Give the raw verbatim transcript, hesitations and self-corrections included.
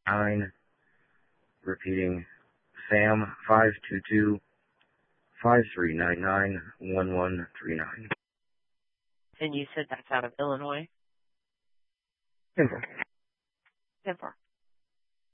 nine. Repeating, Sam five two two, five three nine nine, one one three nine. And you said that's out of Illinois? Denver. Denver.